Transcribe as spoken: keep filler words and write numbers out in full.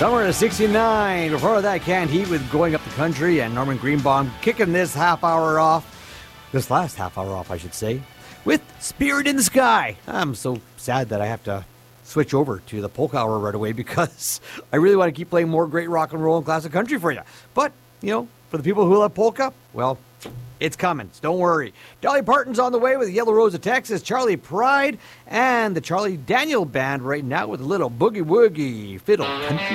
Summer of sixty-nine. Before that, Canned Heat with Going Up the Country, and Norman Greenbaum kicking this half hour off, this last half hour off, I should say, with Spirit in the Sky. I'm so sad that I have to switch over to the polka hour right away because I really want to keep playing more great rock and roll and classic country for you. But, you know, for the people who love polka, well, it's coming, so don't worry. Dolly Parton's on the way with Yellow Rose of Texas, Charlie Pride, and the Charlie Daniel Band right now with a little boogie woogie fiddle country.